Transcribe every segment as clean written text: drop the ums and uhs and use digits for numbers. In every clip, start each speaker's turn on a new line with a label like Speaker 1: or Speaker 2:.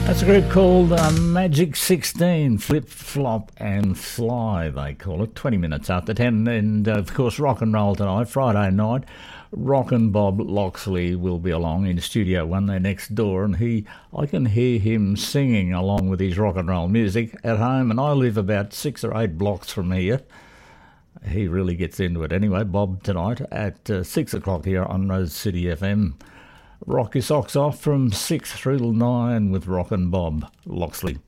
Speaker 1: That's a group called Magic 16, Flip, Flop and Fly, they call it. 20 minutes after 10, and of course rock and roll tonight, Friday night. Rockin' Bob Loxley will be along in Studio One there next door, and I can hear him singing along with his rock and roll music at home, and I live about 6 or 8 blocks from here. He really gets into it. Anyway, Bob tonight at 6 o'clock here on Rose City FM. Rock your socks off from 6 through till 9 with Rockin' Bob Loxley.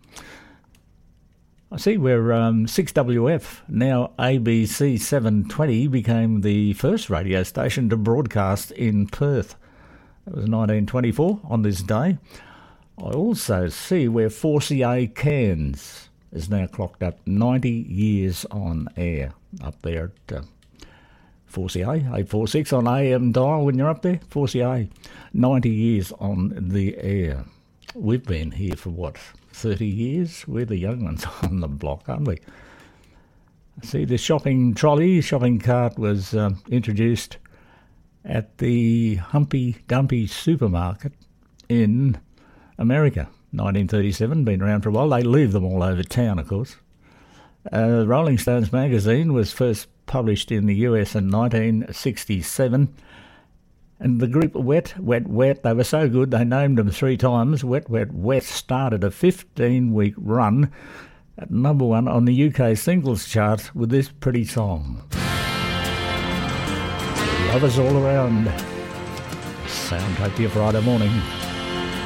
Speaker 1: I see where 6WF, now ABC 720, became the first radio station to broadcast in Perth. That was 1924 on this day. I also see where 4CA Cairns is now clocked up 90 years on air up there at 4CA, 846 on AM dial when you're up there. 4CA, 90 years on the air. We've been here for, 30 years? We're the young ones on the block, aren't we? See, the shopping cart was introduced at the Humpty Dumpty supermarket in America, 1937, been around for a while. They leave them all over town, of course. Rolling Stones magazine was first published in the US in 1967, and the group Wet, they were so good they named them 3 times. Wet started a 15-week run at number 1 on the UK singles chart with this pretty song. Lovers all around. Soundtrack to your Friday morning.